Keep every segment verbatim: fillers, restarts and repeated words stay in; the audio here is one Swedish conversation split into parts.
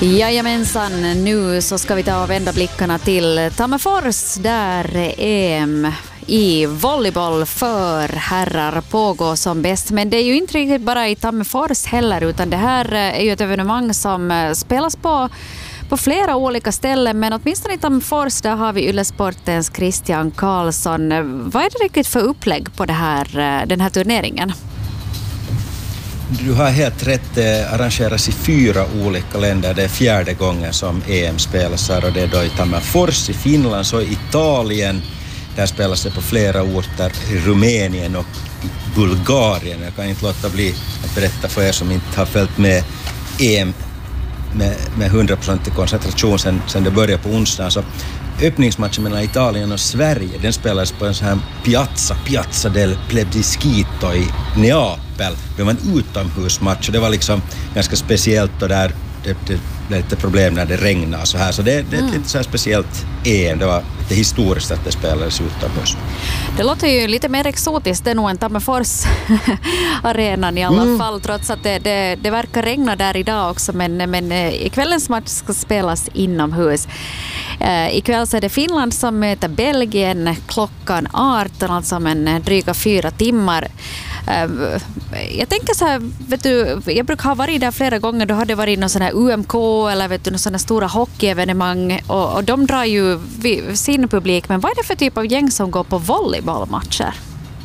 Jajamensan, nu så ska vi ta och vända blickarna till Tammerfors där E M i volleyboll för herrar pågår som bäst. Men det är ju inte riktigt bara i Tammerfors heller, utan det här är ju ett evenemang som spelas på på flera olika ställen, men åtminstone i Tammerfors där har vi Yle-sportens Christian Karlsson. Vad är det riktigt för upplägg på det här, den här turneringen? Du har helt rätt, det arrangeras i fyra olika länder. Det är fjärde gången som E M spelas här, och det är då i Tammerfors i Finland, så i Italien. Där spelas det på flera orter, i Rumänien och i Bulgarien. Jag kan inte låta bli att berätta för er som inte har följt med E M med, med hundra procent koncentration sen, sen det började på onsdagen. Så öppningsmatchen mellan Italien och Sverige, den spelades på en sån här piazza, Piazza del Plebiscito i Neapel. Det var en utomhusmatch, och det var liksom ganska speciellt, och där det, det blev lite problem när det regnade så här. Så det, det är ett lite så här speciellt E M. Det var lite historiskt att det spelades utomhus. Det låter ju lite mer exotiskt än nog än Tammerfors arenan i alla mm. fall, trots att det, det, det verkar regna där idag också. Men, men i kvällens match ska spelas inomhus. Uh, ikväll så är det Finland som möter Belgien klockan arton, alltså om en dryga fyra timmar. Uh, jag tänker så här, vet du, jag brukar ha varit där flera gånger. Då har det varit någon sån här U M K eller vet du, någon sån här stora hockeyevenemang, och, och de drar ju sin publik. Men vad är det för typ av gäng som går på volleybollmatcher?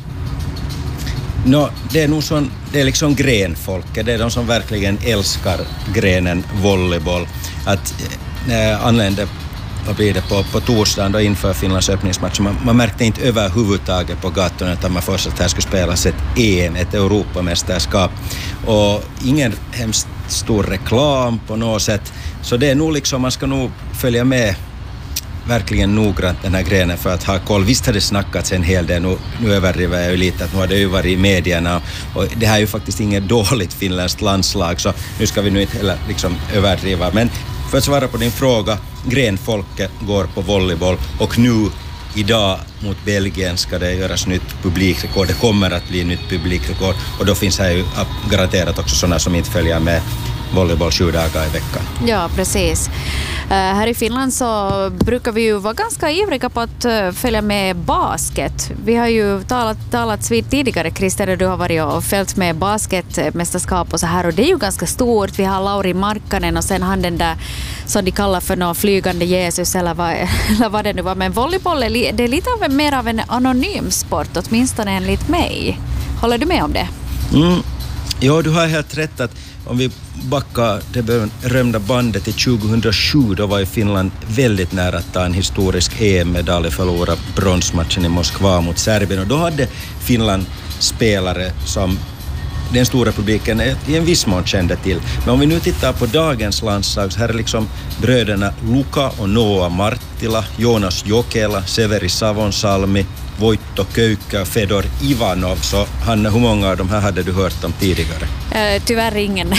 No, det är nog sån, det är liksom grenfolket. Det är de som verkligen älskar grenen volleyboll. Att äh, anlände vad blir det på, på torsdagen då inför Finlands öppningsmatch. Man, man märkte inte överhuvudtaget på gatorna att man först att här skulle spelas ett E M, ett Europamästerskap. Och ingen hemskt stor reklam på något sätt. Så det är nog liksom, man ska nog följa med verkligen noggrant den här grenen för att ha koll. Visst har det snackats en hel del, nu, nu överdriver jag ju lite att nu har det ju varit i medierna, och det här är ju faktiskt inget dåligt finländskt landslag, så nu ska vi nu inte heller liksom överdriva. Men för att svara på din fråga, grenfolket går på volleyboll, och nu idag mot Belgien ska det göras nytt publikrekord. Det kommer att bli nytt publikrekord, och då finns här ju garanterat också sådana som inte följer med volleyboll sju dagar i veckan. Ja, precis. Uh, här i Finland så brukar vi ju vara ganska ivriga på att uh, följa med basket. Vi har ju talat, talat vid tidigare, Christer, du har varit och följt med basketmästerskap och så här, och det är ju ganska stort. Vi har Lauri Markkanen och sen han den där som de kallar för någon flygande Jesus eller vad, eller vad det nu var. Men volleyboll är, li, det är lite av en, mer av en anonym sport, åtminstone enligt mig. Håller du med om det? Mm. Ja, du har helt rätt att om vi backar det berömda bandet till tjugohundrasju, då var i Finland väldigt nära att ta en historisk E M-medalj och förlora bronsmatchen i Moskva mot Serbien. Och då hade Finland spelare som den stora publiken i en viss mån kände till. Men om vi nu tittar på dagens landslag, så här är liksom bröderna Luka och Noa Marttila, Jonas Jokela, Severi Savonsalmi, Voitto Köykkä och Fedor Ivanov. Så Hanna, hur många av de här hade du hört om tidigare? Uh, tyvärr ingen.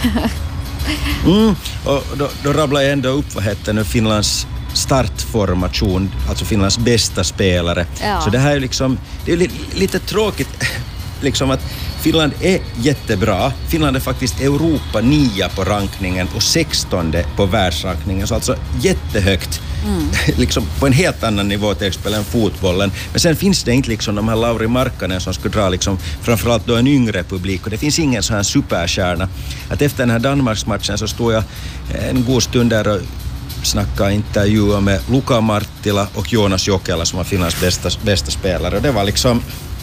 mm, och då, då rabblar jag ändå upp vad heter nu Finlands startformation, alltså Finlands bästa spelare. Ja. Så det här är liksom, det är li, lite tråkigt liksom att Finland är jättebra. Finland är faktiskt Europa nia på rankningen och sextonde på världsrankningen. Så alltså jättehögt. Mm. liksom på en helt annan nivå till exempel än fotbollen. Men sen finns det inte liksom de här Lauri Markkanen som skulle dra liksom framförallt då en yngre publik. Och det finns ingen sån här superstjärna. Att efter den här Danmarksmatchen så stod jag en god stund där och snackade intervjuer med Luka Marttila och Jonas Jokela som var Finlands bästa, bästa spelare. Och det var liksom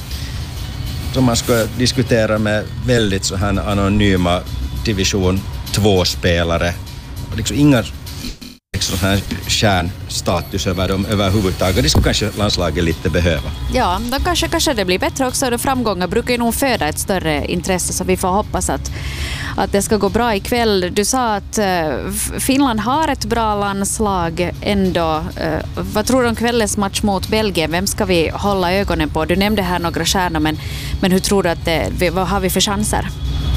som man ska diskutera med väldigt så här anonyma division två-spelare. Liksom inga liksom så här kärnstatus över dem överhuvudtaget. Det skulle kanske landslaget lite behöva. Ja, då kanske, kanske det blir bättre också. Och framgångar brukar ju nog föda ett större intresse, så vi får hoppas att, att det ska gå bra ikväll. Du sa att uh, Finland har ett bra landslag ändå. Uh, vad tror du om kvällens match mot Belgien? Vem ska vi hålla ögonen på? Du nämnde här några stjärnor, men, men hur tror du att det, vad har vi för chanser?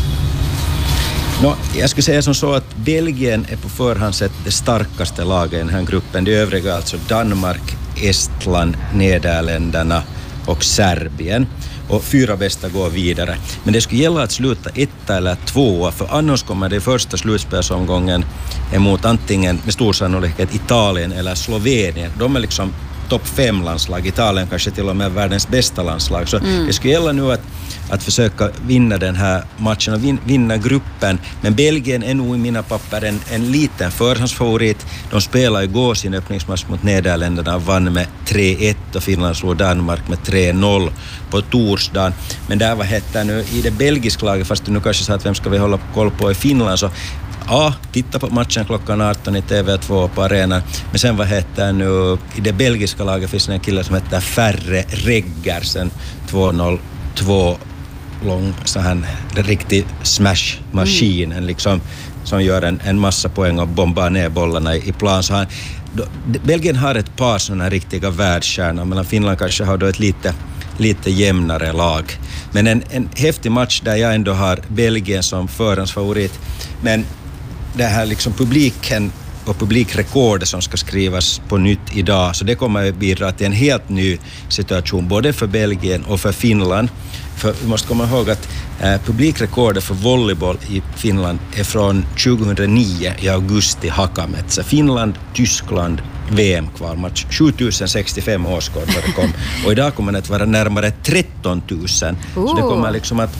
No, jag skulle säga som så att Belgien är på förhand sett det starkaste laget i den här gruppen. Det övriga alltså Danmark, Estland, Nederländerna och Serbien. Och fyra bästa går vidare. Men det skulle gälla att sluta etta eller tvåa, för annars kommer det i första slutspelsomgången emot antingen med stor sannolikhet Italien eller Slovenien. De är liksom topp fem landslag. Italien kanske till och med världens bästa landslag. Så mm. det skulle gälla nu att, att försöka vinna den här matchen och vin, vinna gruppen. Men Belgien är nog i mina papper en, en liten förhandsfavorit. De spelade igår sin öppningsmatch mot Nederländerna och vann med tre ett och Finland slog Danmark med tre noll på torsdagen. Men där var hette nu i det belgiska laget, fast du nu kanske sa att vem ska vi hålla koll på i Finland, så ja, titta på matchen klockan arton i T V två på arenan. Men sen vad heter nu i det belgiska laget finns en kille som heter Ferre Reggersen, två noll två lång så här riktig smash-maskin mm. liksom, som gör en, en massa poäng och bombar ner bollarna i, i plan. Så han, då, Belgien har ett par sådana riktiga världsstjärnor, medan Finland kanske har då ett lite lite jämnare lag. Men en, en häftig match där jag ändå har Belgien som förhandsfavorit. Men det här liksom publiken och publikrekordet som ska skrivas på nytt idag, så det kommer att bidra till en helt ny situation både för Belgien och för Finland. För vi måste komma ihåg att eh, publikrekordet för volleyboll i Finland är från tjugohundranio i augusti Hakametsa. Finland, Tyskland, V M-kvalmatch. sjutusen sextiofem årskort var det kom. Och idag kommer det att vara närmare tretton tusen. Oh. Så det kommer liksom att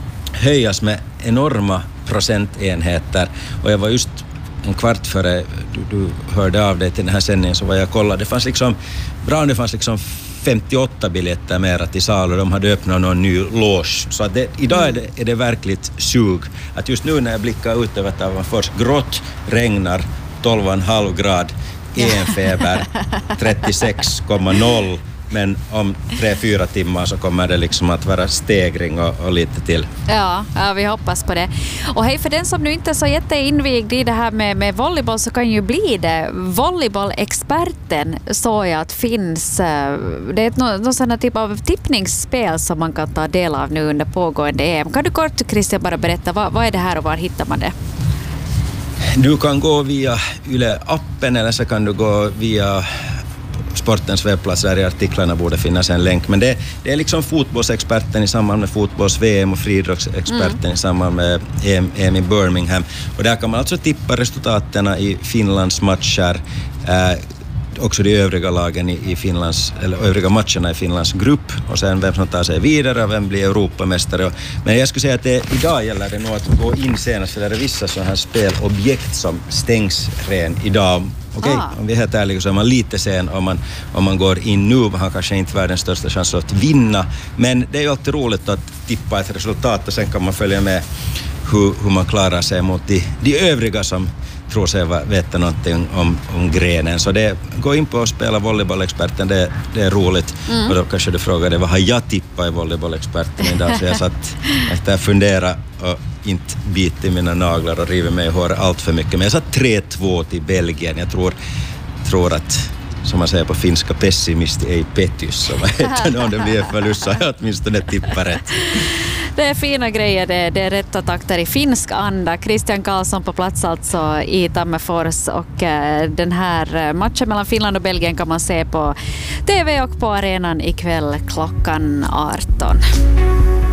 höjas med enorma procentenheter. Och jag var just en kvart före du, du hörde av dig till den här sändningen, så var jag kollade. Det fanns liksom, bra, det fanns liksom femtioåtta biljetter mera till sal och de hade öppnat någon ny loge. Så att det, idag är det, är det verkligt sug. Att just nu när jag blickar ut över Tavanfors, grått, regnar, tolv komma fem grad, enfeber, trettiosex komma noll. Men om tre, fyra timmar så kommer det liksom att vara stegring och, och lite till. Ja, ja, vi hoppas på det. Och hej, för den som nu inte är så jätteinvigd i det här med, med volleyboll, så kan ju bli det. Volleybollexperten såg jag att finns. Det är ett, någon sån här typ av tippningsspel som man kan ta del av nu under pågående E M. Kan du kort, Christian, bara berätta, vad, vad är det här och var hittar man det? Du kan gå via Yle-appen eller så kan du gå via Sportens webbplats, där i artiklarna borde finnas en länk. Men det, det är liksom fotbollsexperten i samband med fotbolls-V M och friidrottsexperten mm. i samband med E M, E M i Birmingham. Och där kan man alltså tippa resultaten i Finlands matcher, eh, också de övriga lagen i, i Finlands, eller övriga matcherna i Finlands grupp, och sen vem som tar sig vidare och vem blir Europamästare. Men jag skulle säga att det, idag gäller det nog att gå in senast, för det är vissa sådana här spelobjekt som stängs ren idag. Okej, okay, ah. om vi är helt ärliga så är man lite sen om man, om man går in nu. Man har kanske inte världens största chans att vinna. Men det är ju alltid roligt att tippa ett resultat och sen kan man följa med hur, hur man klarar sig mot de, de övriga som tror sig veta någonting om, om grenen. Så det, gå in på och spela volleybollexperten, det, det är roligt. Mm. Och då kanske du frågade, vad har jag tippat i volleybollexperten idag? Så jag satt efter att fundera och inte bit i mina naglar och river mig i håret allt för mycket. Men jag satt tre två till Belgien. Jag tror, tror att, som man säger på finska, pessimisti ei petys. Så vad heter det, om det blir en förlust så har jag åtminstone tippat rätt. Det är fina grejer, det, det är rätta takter i finsk anda. Christian Karlsson på plats alltså i Tammerfors, och eh, den här matchen mellan Finland och Belgien kan man se på T V och på arenan ikväll klockan arton.